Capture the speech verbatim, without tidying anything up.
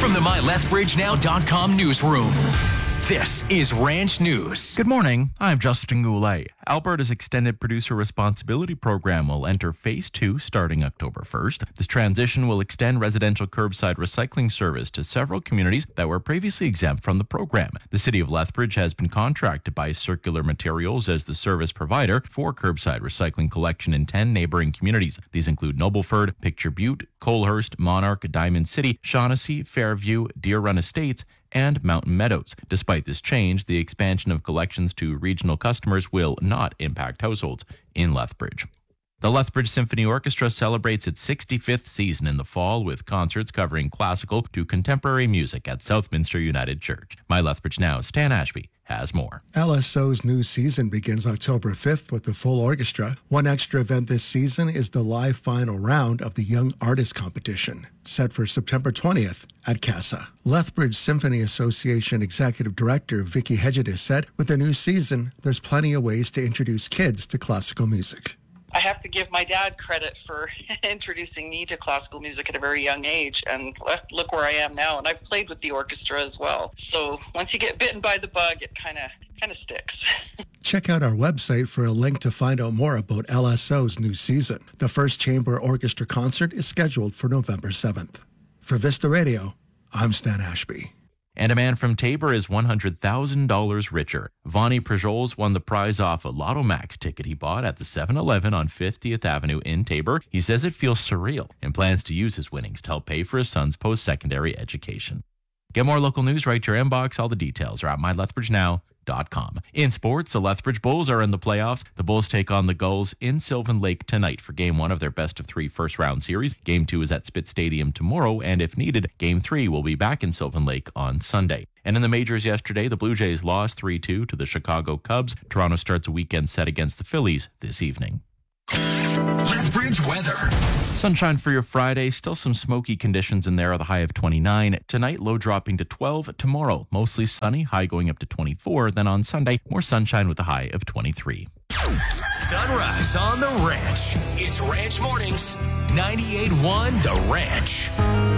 From the my lethbridge now dot com newsroom, this is Ranch News. Good morning. I'm Justin Goulet. Alberta's Extended Producer Responsibility Program will enter Phase two starting October first. This transition will extend residential curbside recycling service to several communities that were previously exempt from the program. The City of Lethbridge has been contracted by Circular Materials as the service provider for curbside recycling collection in ten neighboring communities. These include Nobleford, Picture Butte, Colehurst, Monarch, Diamond City, Shaughnessy, Fairview, Deer Run Estates, and Mountain Meadows. Despite this change, the expansion of collections to regional customers will not impact households in Lethbridge. The Lethbridge Symphony Orchestra celebrates its sixty-fifth season in the fall with concerts covering classical to contemporary music at Southminster United Church. My Lethbridge Now, Stan Ashby, has more. L S O's new season begins October fifth with the full orchestra. One extra event this season is the live final round of the Young Artist Competition, set for September twentieth at CASA. Lethbridge Symphony Association Executive Director Vicky Hedges said, with the new season, there's plenty of ways to introduce kids to classical music. I have to give my dad credit for introducing me to classical music at a very young age, and look where I am now. And I've played with the orchestra as well. So once you get bitten by the bug, it kind of kind of sticks. Check out our website for a link to find out more about L S O's new season. The first chamber orchestra concert is scheduled for November seventh. For Vista Radio, I'm Stan Ashby. And a man from Taber is one hundred thousand dollars richer. Vonnie Prejols won the prize off a Lotto Max ticket he bought at the seven eleven on fiftieth Avenue in Taber. He says it feels surreal and plans to use his winnings to help pay for his son's post-secondary education. Get more local news right to your inbox. All the details are at my lethbridge now dot com. In sports, the Lethbridge Bulls are in the playoffs. The Bulls take on the Gulls in Sylvan Lake tonight for Game one of their best-of-three first-round series. Game two is at Spitz Stadium tomorrow, and if needed, Game three will be back in Sylvan Lake on Sunday. And in the majors yesterday, the Blue Jays lost three two to the Chicago Cubs. Toronto starts a weekend set against the Phillies this evening. Lethbridge weather. Sunshine for your Friday. Still some smoky conditions in there. The high of twenty-nine. Tonight, low dropping to twelve. Tomorrow, mostly sunny. High going up to twenty-four. Then on Sunday, more sunshine with a high of twenty-three. Sunrise on the Ranch. It's Ranch Mornings. ninety-eight point one The Ranch.